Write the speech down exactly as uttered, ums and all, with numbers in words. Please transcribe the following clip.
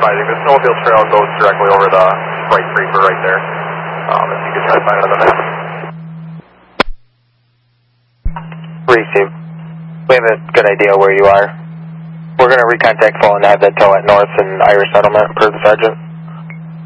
advising, the snowmobile trail goes directly over the Bright Creeper right there. Um, if you could try to find it on the map. Receive. We have a good idea where you are. We're going to recontact phone and have that tow at North and Irish Settlement per the sergeant.